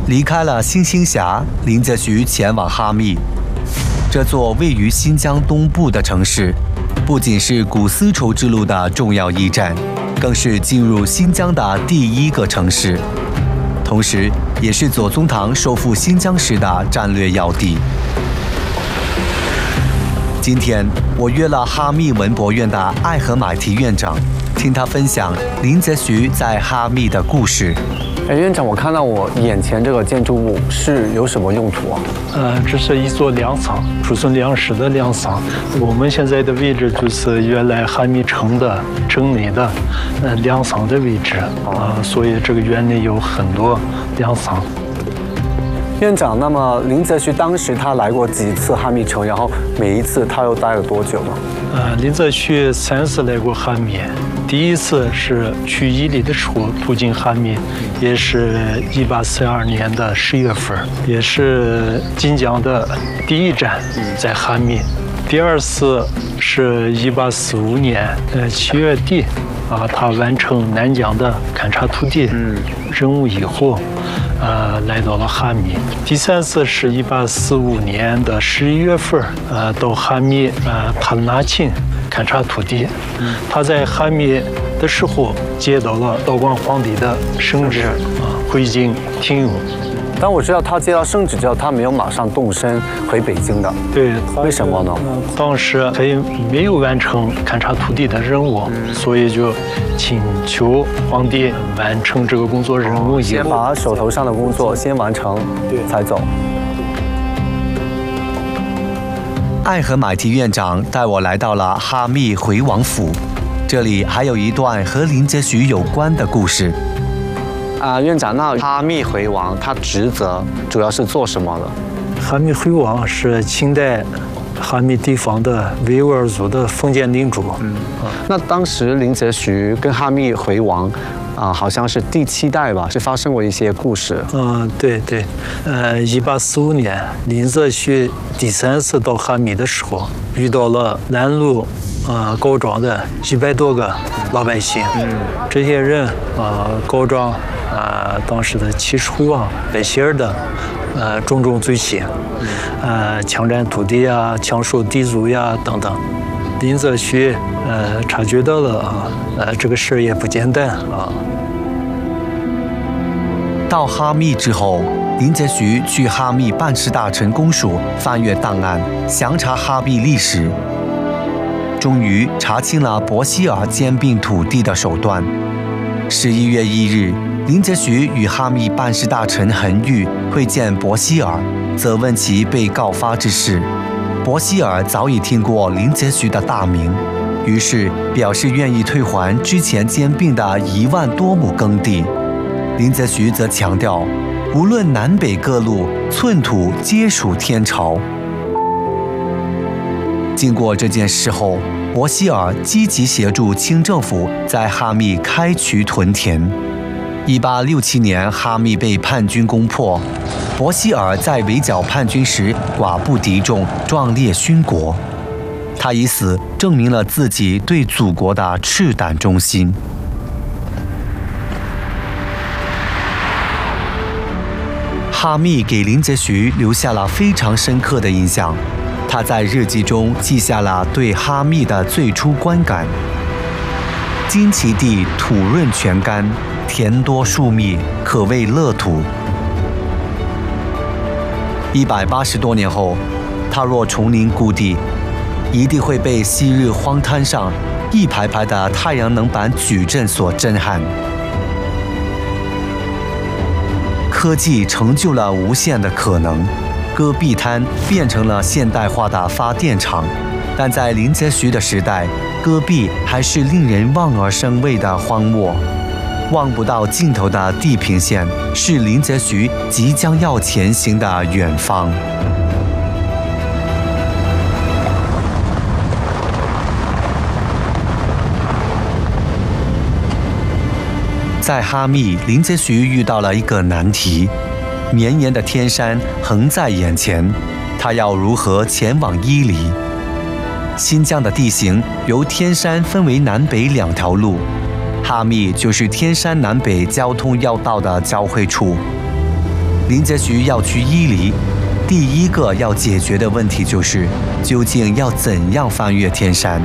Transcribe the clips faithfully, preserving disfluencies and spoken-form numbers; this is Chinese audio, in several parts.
离开了星星峡，林则徐前往哈密。这座位于新疆东部的城市，不仅是古丝绸之路的重要驿站，更是进入新疆的第一个城市，同时也是左宗棠收复新疆时的战略要地。今天我约了哈密文博院的艾合买提院长，听他分享林则徐在哈密的故事。 哎，院长，我看到我眼前这个建筑物是有什么用途啊？ 呃，这是一座粮仓，储存粮食的粮仓。我们现在的位置就是原来哈密城的城内的呃粮仓的位置啊、呃，所以这个园内有很多粮仓。 院长，那么林则徐当时他来过几次哈密城，然后每一次他又待了多久呢？ 呃，林则徐三次来过哈密。第一次是去伊犁的时候途经哈密，也是一八四二年的十月份，也是晋江的第一站在哈密。第二次是一八四五年呃七月底啊，他完成南疆的勘察土地任务以后，呃，来到了哈密。第三次是一八四五年的十一月份，呃，到哈密呃塔纳钦勘察土地。他在哈密的时候接到了道光皇帝的圣旨，啊，回京停用。 但我知道他接到圣旨之后，他没有马上动身回北京的。 对， 为什么呢？ 当时他也没有完成勘察土地的任务，嗯、所以就请求皇帝完成这个工作任务以后， 先把手头上的工作先完成，对，才走。 艾合买提院长带我来到了哈密回王府，这里还有一段和林则徐有关的故事。 啊、呃，院长，那哈密回王他职责主要是做什么的？ 哈密回王是清代哈密地方的维吾尔族的封建领主。嗯， 啊，那当时林则徐跟哈密回王，啊、呃，好像是第七代吧，是发生过一些故事。 嗯，对对，呃，一八四五年，林则徐第三次到哈密的时候，遇到了拦路。呃，告状的一百多个老百姓，嗯，这些人呃告状，呃当时的起事回王白希尔的，呃种种罪行，呃强占土地呀、强收地租呀等等。林则徐呃察觉到了啊，呃这个事儿也不简单啊。 到哈密之后，林则徐去哈密办事大臣公署翻阅档案，详查哈密历史。终于查清了伯希尔兼并土地的手段。十一月一日，林则徐与哈密办事大臣恒玉会见伯希尔，责问其被告发之事。伯希尔早已听过林则徐的大名，于是表示愿意退还之前兼并的一万多亩耕地。林则徐则强调，无论南北各路，寸土皆属天朝。经过这件事后，伯希尔积极协助清政府在哈密开渠屯田。一八六七年，哈密被叛军攻破，伯希尔在围剿叛军时寡不敌众，壮烈殉国。他以死证明了自己对祖国的赤胆忠心。哈密给林则徐留下了非常深刻的印象。他在日记中记下了对哈密的最初观感：今其地土润泉干，田多树密，可谓乐土。一百八十多年后，他若重临故地，一定会被昔日荒滩上一排排的太阳能板矩阵所震撼。科技成就了无限的可能。戈壁滩变成了现代化的发电厂，但在林则徐的时代，戈壁还是令人望而生畏的荒漠。望不到尽头的地平线，是林则徐即将要前行的远方。在哈密，林则徐遇到了一个难题。绵延的天山横在眼前，他要如何前往伊犁？新疆的地形由天山分为南北两条路，哈密就是天山南北交通要道的交汇处。 林则徐要去伊犁，第一个要解决的问题就是究竟要怎样翻越天山。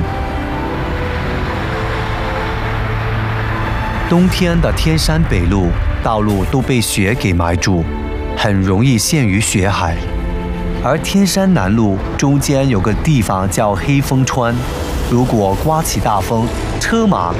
冬天的天山北路道路都被雪给埋住，很容易陷于雪海。而天山南路中间有个地方叫黑风川，如果刮起大风，车马